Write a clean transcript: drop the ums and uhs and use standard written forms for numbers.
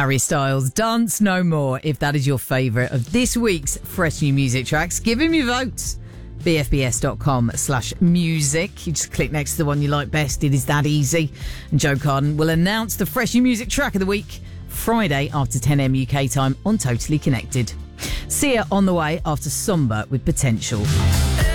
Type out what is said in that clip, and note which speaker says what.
Speaker 1: Harry Styles, Dance No More. If that is your favourite of this week's fresh new music tracks, give him your votes. bfbs.com/music. You just click next to the one you like best. It is that easy. And Joe Carden will announce the fresh new music track of the week Friday after 10am UK time on Totally Connected. See you on the way after Somber with Potential.